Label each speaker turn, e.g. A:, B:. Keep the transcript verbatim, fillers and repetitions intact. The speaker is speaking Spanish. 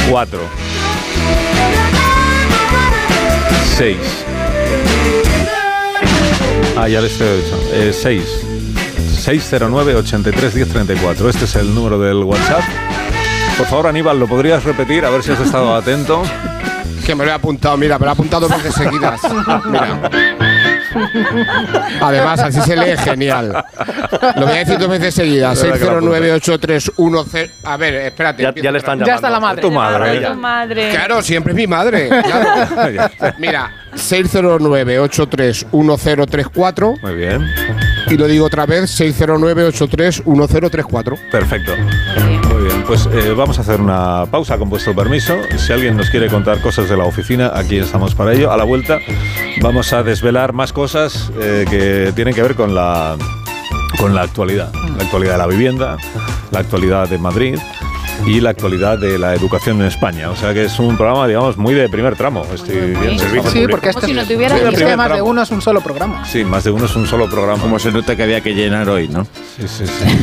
A: cuatro, seis. Ah, ya les he dicho. Eh, seis. seis cero nueve, ochenta y tres, diez, treinta y cuatro. Este es el número del WhatsApp. Por favor, Aníbal, ¿lo podrías repetir? A ver si has estado atento.
B: Que me lo he apuntado, mira, me lo he apuntado dos veces seguidas. Mira. Además, así se lee genial. Lo voy a decir dos veces seguidas. seis cero nueve, ocho tres uno cero. A ver, espérate.
C: Ya, ya le están llamando.
D: Ya está la madre.
A: Tu madre.
E: Tu madre.
B: Claro, siempre es mi madre. Claro. Mira, seis cero nueve, ocho tres uno cero tres cuatro.
A: Muy bien.
B: Y lo digo otra vez, seis cero nueve, ocho tres uno cero tres cuatro.
A: Perfecto. Muy bien, pues eh, vamos a hacer una pausa con vuestro permiso. Si alguien nos quiere contar cosas de la oficina, aquí estamos para ello. A la vuelta vamos a desvelar más cosas eh, que tienen que ver con la, con la actualidad. La actualidad de la vivienda, la actualidad de Madrid y la actualidad de la educación en España. O sea que es un programa, digamos, muy de primer tramo. Estoy bien, servicio
D: Sí,
A: público.
D: porque este
E: Como si no
D: es,
E: tuviera
D: es que
A: primer
D: más de
A: tramo.
D: uno es un solo programa.
A: Sí, más de uno es un solo programa.
F: Como se nota que había que llenar hoy, ¿no?
A: Sí, sí, sí.